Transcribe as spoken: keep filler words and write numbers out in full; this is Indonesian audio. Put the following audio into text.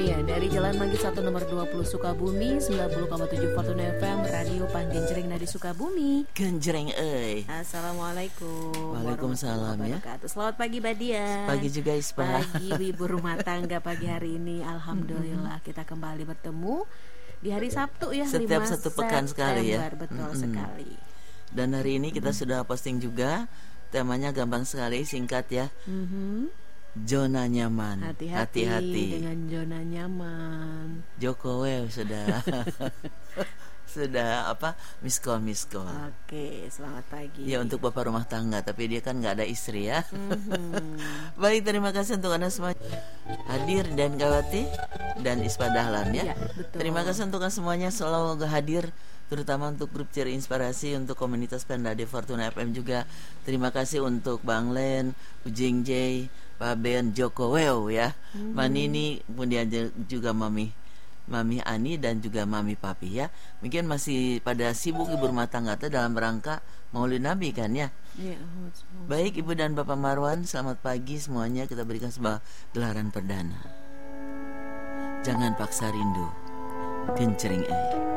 Iya, dari Jalan Manggis satu nomor dua puluh Sukabumi, sembilan puluh koma tujuh Fortuna F M, Radio Panggenjreng dari Sukabumi. Genjreng euy. Assalamualaikum. Waalaikumsalam ya. Selamat pagi Badia. Pagi juga Ispa. Pagi ibu rumah tangga pagi hari ini. Alhamdulillah kita kembali bertemu di hari Sabtu ya. Setiap satu pekan sekali ya. Betul mm-hmm. sekali. Dan hari ini kita mm-hmm. sudah posting juga. Temanya gampang sekali, singkat ya. Mm-hmm. Zona nyaman. Hati-hati, Hati-hati dengan zona nyaman. Jokowi sudah sudah apa miss call miss call. Oke, selamat pagi. Ya untuk bapak rumah tangga, tapi dia kan nggak ada istri ya. Mm-hmm. Baik, terima kasih untuk anda semua hadir dan Gawati dan Ispa Dahlan ya. Ya betul. Terima kasih untuk semuanya selalu hadir, terutama untuk grup Ciri Inspirasi, untuk komunitas Penda di Fortuna F M juga. Terima kasih untuk Bang Len, Ujing J, Pak Ben, Joko Wew ya, hmm. Manini, kemudian juga Mami Mami Ani dan juga Mami Papi ya. Mungkin masih pada sibuk ibu rumah tangga dalam rangka Maulid Nabi kan ya. Ya. Baik Ibu dan Bapak Marwan, selamat pagi semuanya. Kita berikan sebuah gelaran perdana. Jangan paksa rindu, Genjreng euy.